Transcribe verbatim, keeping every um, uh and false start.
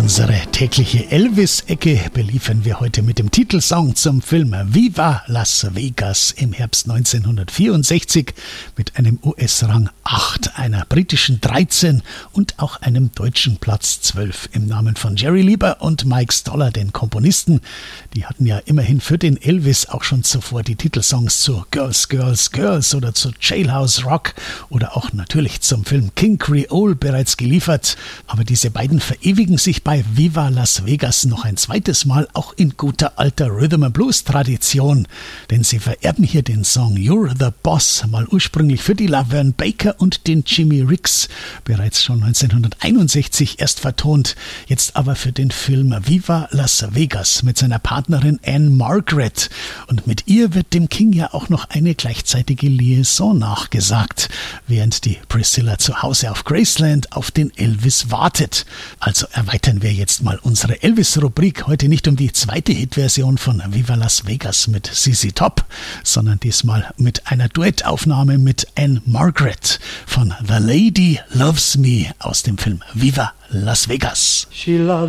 Unsere tägliche Elvis-Ecke beliefern wir heute mit dem Titelsong zum Film Viva Las Vegas im Herbst neunzehnhundertvierundsechzig mit einem U S-Rang acht, einer britischen dreizehn und auch einem deutschen Platz zwölf im Namen von Jerry Lieber und Mike Stoller, den Komponisten. Die hatten ja immerhin für den Elvis auch schon zuvor die Titelsongs zu Girls, Girls, Girls oder zu Jailhouse Rock oder auch natürlich zum Film King Creole bereits geliefert. Aber diese beiden verewigen sich bei Viva Las Vegas noch ein zweites Mal, auch in guter alter Rhythm and Blues Tradition, denn sie vererben hier den Song You're the Boss, mal ursprünglich für die Laverne Baker und den Jimmy Ricks, bereits schon neunzehnhunderteinundsechzig erst vertont, jetzt aber für den Film Viva Las Vegas mit seiner Partnerin Anne Margaret, und mit ihr wird dem King ja auch noch eine gleichzeitige Liaison nachgesagt, während die Priscilla zu Hause auf Graceland auf den Elvis wartet. Also erweitern wir jetzt mal unsere Elvis-Rubrik heute nicht um die zweite Hitversion von Viva Las Vegas mit Z Z Top, sondern diesmal mit einer Duettaufnahme mit Anne Margaret von The Lady Loves Me aus dem Film Viva Las Vegas. She loves